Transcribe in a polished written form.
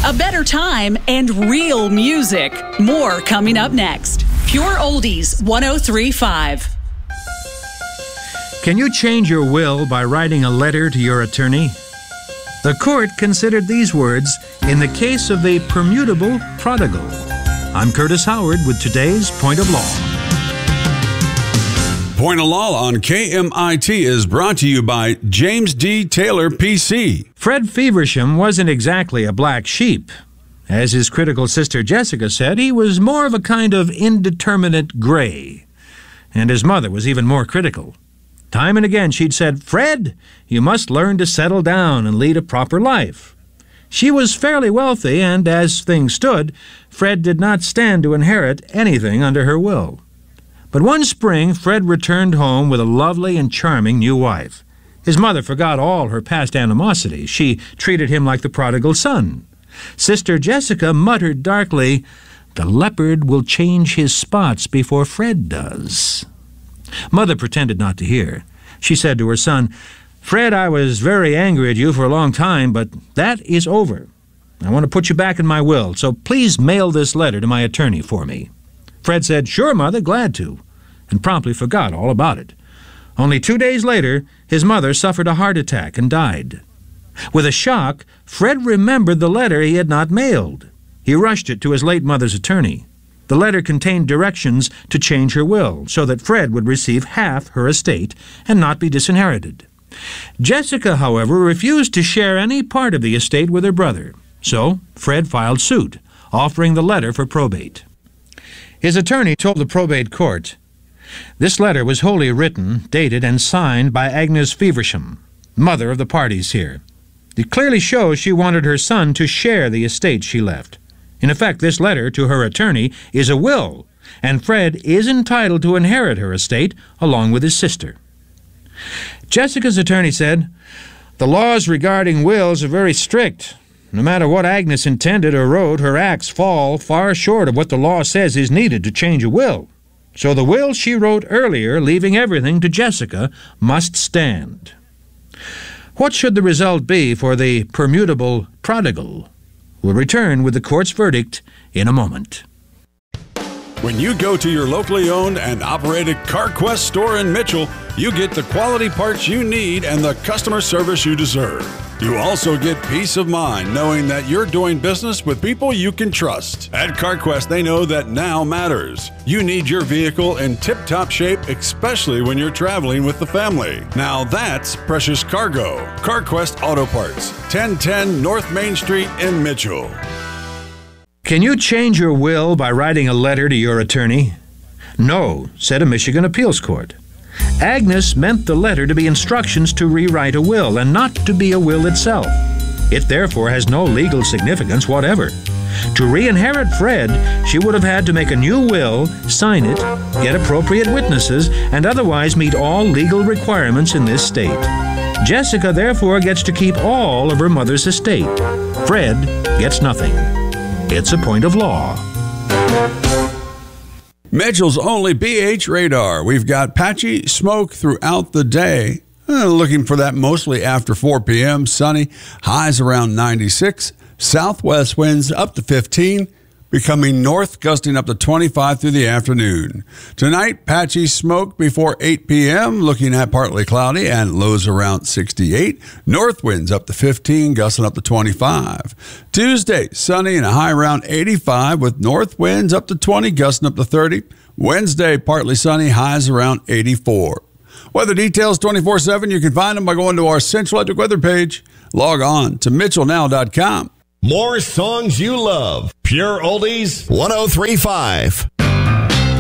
a better time, and real music. More coming up next. Pure Oldies 103.5. Can you change your will by writing a letter to your attorney? The court considered these words in the case of the permutable prodigal. I'm Curtis Howard with today's Point of Law. Point of Law on KMIT is brought to you by James D. Taylor, PC. Fred Feversham wasn't exactly a black sheep. As his critical sister Jessica said, he was more of a kind of indeterminate gray. And his mother was even more critical. Time and again she'd said, "Fred, you must learn to settle down and lead a proper life." She was fairly wealthy, and as things stood, Fred did not stand to inherit anything under her will. But one spring, Fred returned home with a lovely and charming new wife. His mother forgot all her past animosity. She treated him like the prodigal son. Sister Jessica muttered darkly, "The leopard will change his spots before Fred does." Mother pretended not to hear. She said to her son, "Fred, I was very angry at you for a long time, but that is over. I want to put you back in my will, so please mail this letter to my attorney for me." Fred said, "Sure, Mother, glad to," and promptly forgot all about it. Only 2 days later, his mother suffered a heart attack and died. With a shock, Fred remembered the letter he had not mailed. He rushed it to his late mother's attorney. The letter contained directions to change her will so that Fred would receive half her estate and not be disinherited. Jessica, however, refused to share any part of the estate with her brother, so Fred filed suit, offering the letter for probate. His attorney told the probate court, "This letter was wholly written, dated, and signed by Agnes Feversham, mother of the parties here. It clearly shows she wanted her son to share the estate she left. In effect, this letter to her attorney is a will, and Fred is entitled to inherit her estate along with his sister." Jessica's attorney said, "The laws regarding wills are very strict. No matter what Agnes intended or wrote, her acts fall far short of what the law says is needed to change a will. So the will she wrote earlier, leaving everything to Jessica, must stand." What should the result be for the permutable prodigal? We'll return with the court's verdict in a moment. When you go to your locally owned and operated CarQuest store in Mitchell, you get the quality parts you need and the customer service you deserve. You also get peace of mind knowing that you're doing business with people you can trust. At CarQuest, they know that now matters. You need your vehicle in tip-top shape, especially when you're traveling with the family. Now that's precious cargo. CarQuest Auto Parts, 1010 North Main Street in Mitchell. Can you change your will by writing a letter to your attorney? No, said a Michigan appeals court. Agnes meant the letter to be instructions to rewrite a will and not to be a will itself. It therefore has no legal significance whatever. To re-inherit Fred, she would have had to make a new will, sign it, get appropriate witnesses, and otherwise meet all legal requirements in this state. Jessica therefore gets to keep all of her mother's estate. Fred gets nothing. It's a point of law. Mitchell's only BH radar. We've got patchy smoke throughout the day. Looking for that mostly after 4 p.m. Sunny. Highs around 96. Southwest winds up to 15. Becoming north, gusting up to 25 through the afternoon. Tonight, patchy smoke before 8 p.m., looking at partly cloudy and lows around 68. North winds up to 15, gusting up to 25. Tuesday, sunny and a high around 85 with north winds up to 20, gusting up to 30. Wednesday, partly sunny, highs around 84. Weather details 24/7. You can find them by going to our Central Electric weather page. Log on to mitchellnow.com. More songs you love. Pure Oldies 103.5.